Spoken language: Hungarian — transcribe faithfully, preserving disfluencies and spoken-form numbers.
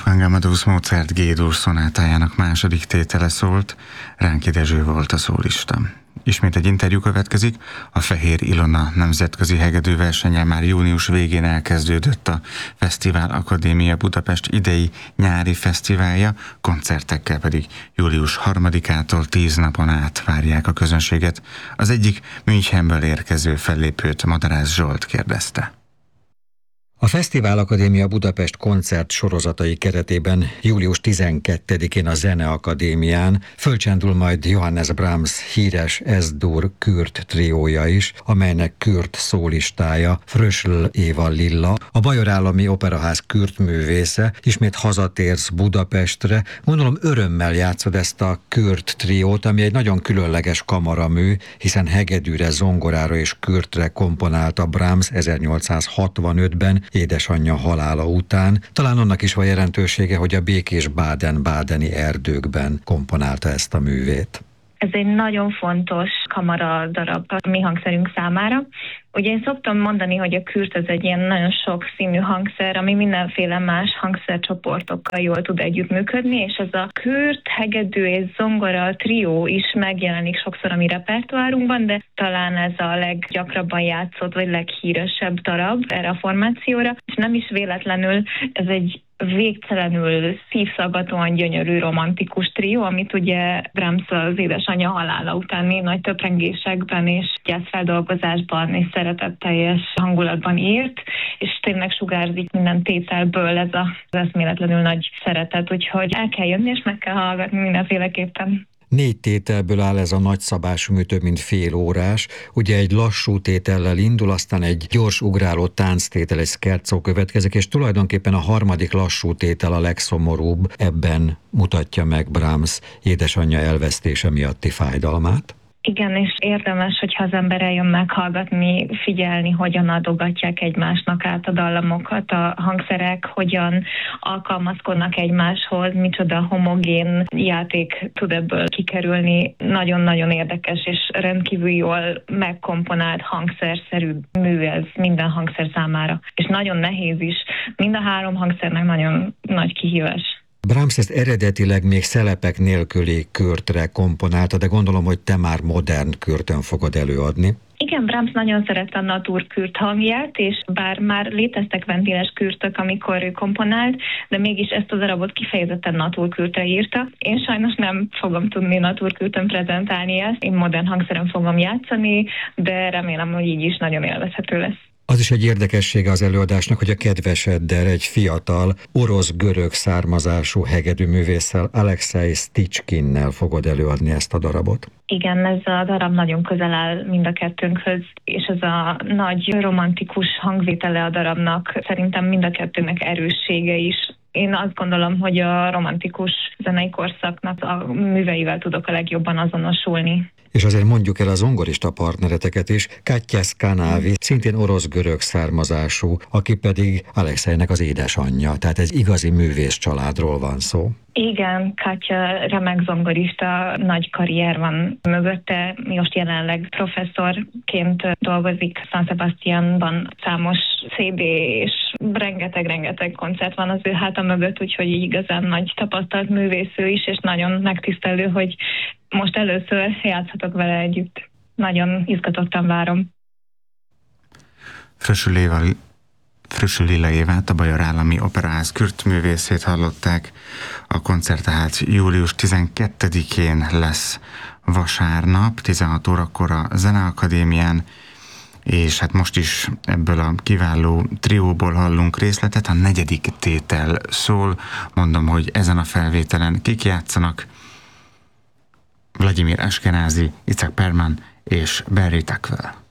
Wolfgang Amadeus Mozart G-dur szonátájának második tétele szólt, Ránki Dezső volt a szólista. Ismét egy interjú következik, a Fehér Ilona nemzetközi hegedűversennyel már június végén elkezdődött a Fesztivál Akadémia Budapest idei nyári fesztiválja, koncertekkel pedig július harmadikától tíz napon át várják a közönséget. Az egyik Münchenből érkező fellépőt Madarász Zsolt kérdezte. A Fesztivál Akadémia Budapest koncert sorozatai keretében július tizenkettedikén a Zeneakadémián fölcsendül majd Johannes Brahms híres Es-dur Kürt triója is, amelynek Kürt szólistája Fröschl Éva Lilla, a Bajor Állami Operaház Kürt művésze. Ismét hazatérsz Budapestre. Gondolom örömmel játszod ezt a Kürt triót, ami egy nagyon különleges kamaramű, hiszen hegedűre, zongorára és Kürtre komponálta Brahms ezernyolcszázhatvanötben, édesanyja halála után. Talán annak is van jelentősége, hogy a békés baden-badeni erdőkben komponálta ezt a művét. Ez egy nagyon fontos kamara darab a mi hangszerünk számára. Ugye én szoktam mondani, hogy a kürt az egy ilyen nagyon sok színű hangszer, ami mindenféle más hangszercsoportokkal jól tud együttműködni, és ez a kürt, hegedű és zongora trió is megjelenik sokszor a mi repertoárunkban, de talán ez a leggyakrabban játszott, vagy leghíresebb darab erre a formációra, és nem is véletlenül ez egy végtelenül szívszaggatóan gyönyörű romantikus trió, amit ugye Brahms az édesanyja halála utáni nagy töprengésekben és gyászfeldolgozásban és szeretetteljes hangulatban írt, és tényleg sugárzik minden tételből ez az eszméletlenül nagy szeretet, úgyhogy el kell jönni és meg kell hallgatni mindenféleképpen. Négy tételből áll ez a nagyszabású mű, több mint fél órás. Ugye egy lassú tétellel indul, aztán egy gyors ugráló tánctétel, egy scherzo következik, és tulajdonképpen a harmadik lassú tétel a legszomorúbb, ebben mutatja meg Brahms édesanyja elvesztése miatti fájdalmát. Igen, és érdemes, hogyha az ember eljön meghallgatni, figyelni, hogyan adogatják egymásnak át a dallamokat, a hangszerek, hogyan alkalmazkodnak egymáshoz, micsoda homogén játék tud ebből kikerülni. Nagyon-nagyon érdekes és rendkívül jól megkomponált hangszerszerű mű ez minden hangszer számára. És nagyon nehéz is. Mind a három hangszernek nagyon nagy kihívás. Brahms ezt eredetileg még szelepek nélküli kürtre komponálta, de gondolom, hogy te már modern kürtön fogod előadni. Igen, Brahms nagyon szerette a naturkürt hangját, és bár már léteztek ventiles kürtök, amikor ő komponált, de mégis ezt a darabot kifejezetten naturkürtre írta. Én sajnos nem fogom tudni naturkürtön prezentálni ezt, én modern hangszeren fogom játszani, de remélem, hogy így is nagyon élvezhető lesz. Az is egy érdekessége az előadásnak, hogy a kedveseddel, egy fiatal, orosz-görög származású hegedűművésszel, Alexei Stichkinnel fogod előadni ezt a darabot. Igen, ez a darab nagyon közel áll mind a kettőnkhöz, és ez a nagy romantikus hangvétele a darabnak szerintem mind a kettőnek erőssége is. Én azt gondolom, hogy a romantikus zenei korszaknak a műveivel tudok a legjobban azonosulni. És azért mondjuk el a zongorista partnereteket is, Katya Skanavi, szintén orosz-görög származású, aki pedig Alexeinek az édesanyja, tehát egy igazi művész családról van szó. Igen, Katya remek zongorista, nagy karrier van mögötte, most jelenleg professzorként dolgozik San Sebastianban, számos cé dé és rengeteg-rengeteg koncert van az ő háta mögött, úgyhogy igazán nagy tapasztalt művésző is, és nagyon megtisztelő, hogy most először játszhatok vele együtt. Nagyon izgatottan várom. Fröschl Éva Fröschl Lilla Évát, a Bajor Állami Operaház Kürt művészét hallották. A koncert tehát július tizenkettedikén lesz vasárnap, tizenhat órakor a Zeneakadémián, és hát most is ebből a kiváló trióból hallunk részletet. A negyedik tétel szól, mondom, hogy ezen a felvételen kik játszanak: Vladimir Ashkenazi, Itzhak Perlman és Barry Tuckwell.